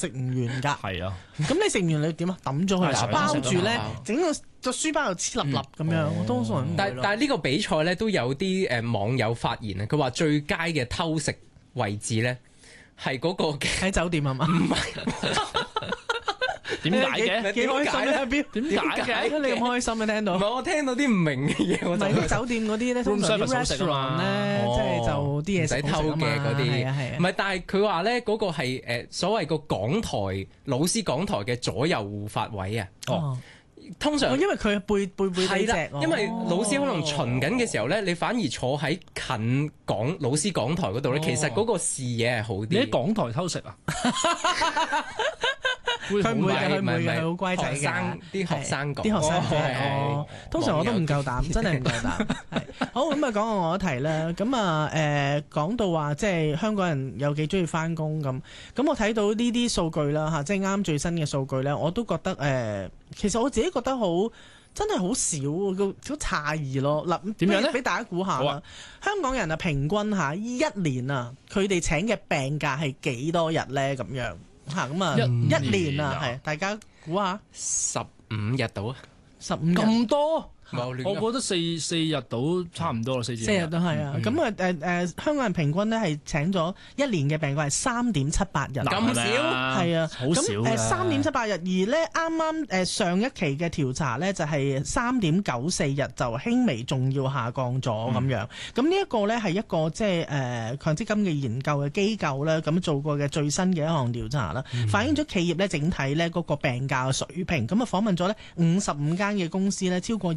食唔完㗎。 係啊， 咁你食完你點啊？抌咗佢啊， 係包住咧，整個書包又黐立立咁樣。我多數人唔會咯但係呢個比賽咧都有啲網友發言啊，佢話最佳嘅偷食位置咧係嗰個嘅喺酒店係嘛？ 唔係。 點解嘅？ 幾開心咧？邊點解嘅？ 你咁開心你聽到？ 唔係我聽到啲唔明嘅嘢，我就唔係啲酒店嗰啲咧，通常啲 restaurant 咧，即係就啲嘢唔使偷嘅嗰啲， 係啊係啊。 唔係，但係佢話咧嗰個係所謂個講台老師講台嘅左右護法位啊。 哦， 通常因為佢背係啦，因為老師可能巡緊嘅時候咧，你反而坐喺近老師講台嗰度咧，其實嗰個視野係好啲。 你喺講台偷食啊？ 佢唔會嘅，佢唔會嘅， 唔係佢好乖仔嘅。 啲學生講， 啲學生係通常我都唔夠膽，真係唔夠膽。係好咁啊，講下我一題啦。咁啊講到話即係香港人有幾中意翻工咁。咁我睇到呢啲數據啦嚇，即係啱最新嘅數據咧，我都覺得其實我自己覺得真係好少，好詫異咯。嗱， 點樣咧？ 俾大家估下啦。香港人啊，平均下一年啊，佢哋請嘅病假係幾多日咧？咁樣嚇咁啊，一年啊，係大家估下 15日到啊 ，15日咁多。 我覺得四日到差唔多啦，四日都係啊。咁香港人平均咧係請咗一年嘅病假係3.78日， 咁少係啊， 好少嘅 3.78日。而咧啱啱上一期嘅調查咧就係3.94日，就輕微仲要下降咗咁樣。咁呢一個咧係一個即係強積金嘅研究嘅機構咧咁做過嘅最新嘅一項調查啦，反映咗企業咧整體咧嗰個病假嘅水平。咁啊訪問咗咧55間嘅公司咧，超過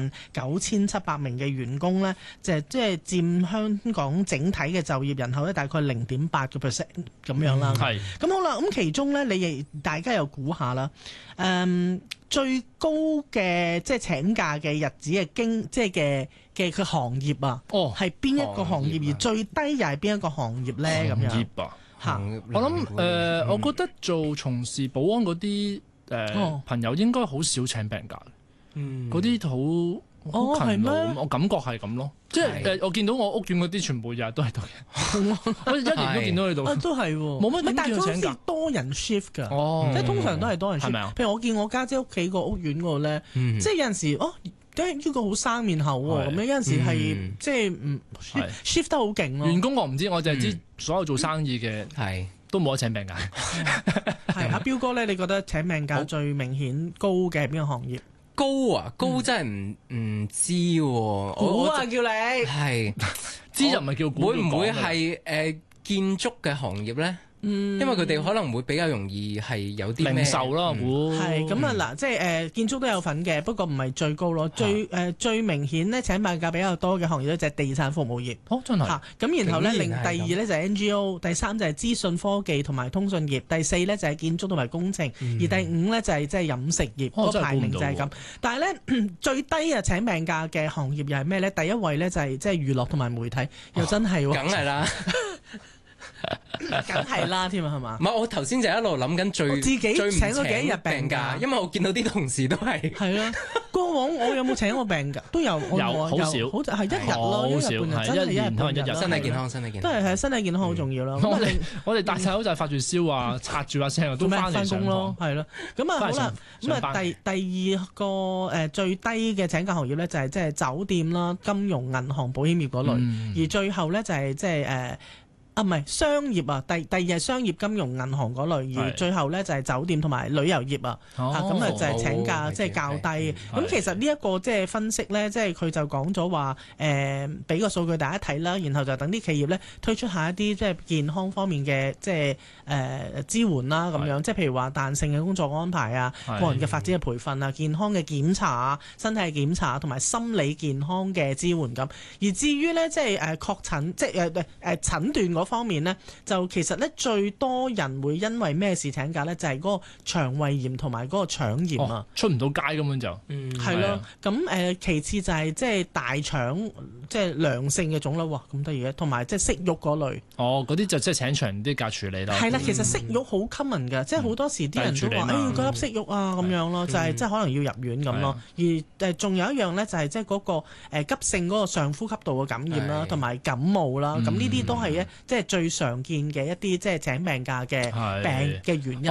29,700名嘅員工咧，即係佔香港整體嘅就業人口咧，大概0.8%咁樣啦。 係咁好啦，咁其中咧，大家又估下啦。最高嘅即係請假嘅日子嘅佢行業啊，係邊一個行業？而最低又係邊一個行業咧？咁樣行業啊，我諗我覺得從事保安嗰啲朋友應該好少請病假。嗰啲好勤勞，我感覺係咁咯。即係我見到我屋苑嗰啲全部日日都喺度嘅，我一年都見到你度。 都係冇乜，但係嗰陣時多人 shift 㗎，即係通常都係多人 shift。譬如我見我家姐屋企個屋苑嗰度咧，即係有陣時呢個好生面口喎，咁樣有陣時係即係shift 得好勁咯。 員工我唔知，我淨係知所有做生意嘅都冇得請病假。 係阿彪哥咧，你覺得請病假最明顯高嘅係邊個行業？ 高真係唔知喎， 估啊叫你係知就唔係叫估。 會唔會係建築嘅行業咧？因為佢哋可能會比較容易係有啲零售啦，我估係咁啊嗱，即係建築都有份嘅，不過唔係最高咯。最明顯咧請病假比較多嘅行業咧就係地產服務業。 真係咁然後咧第二咧就係 NGO， 第三就係資訊科技同埋通訊業，第四咧就係建築同埋工程，而第五咧就係即係飲食業。個排名就係咁。但係咧最低請病假嘅行業又係咩咧？第一位咧就係即係娛樂同埋媒體，又真係喎。 梗係啦。 梗係啦，添啊，係嘛？ 唔係，我頭先就一路諗緊最自己請咗幾日病假， 因為我見到啲同事都係係啦。過往我有冇請過病假？都有， 好少， 好係一日咯，一日半日，真係一日半日。 身體健康， 都係身體健康好重要啦。 我哋戴晒口罩發住燒啊，擦住把聲都翻嚟工咯，係咯。咁啊好啦，咁啊第二個最低嘅請假行業咧就係即係酒店啦、金融、銀行、保險業嗰類，而最後咧就係即係唔係商業啊，第二係商業、金融、銀行嗰類，而最後咧就係酒店同埋旅遊業啊，咁就係請假即係較低。咁其實呢一個即係分析咧，即係佢就講咗話俾個數據大家睇啦，然後就等啲企業咧推出下一啲即係健康方面嘅即係支援啦咁樣，即係譬如話彈性嘅工作安排啊、個人嘅發展嘅培訓啊、健康嘅檢查啊、身體嘅檢查同埋心理健康嘅支援咁。而至於咧即係確診即係診斷嗰方面呢，就其實咧最多人會因為咩事請假咧，就係嗰個腸胃炎同埋嗰個腸炎啊， 出唔到街根本就係咯。咁其次就係即係大腸即係良性嘅腫瘤，哇咁得意嘅，同埋即係息肉嗰類。 嗰啲就即係請長啲假處理啦。 係啦，其實息肉好 common 㗎，即係好多時啲人都話嗰粒息肉啊咁樣咯，就係即係可能要入院咁咯。而仲有一樣咧，就係即係嗰個急性嗰個上呼吸道嘅感染啦，同埋感冒啦。咁呢啲都係即係最常見嘅一啲即係請病假嘅病嘅原因。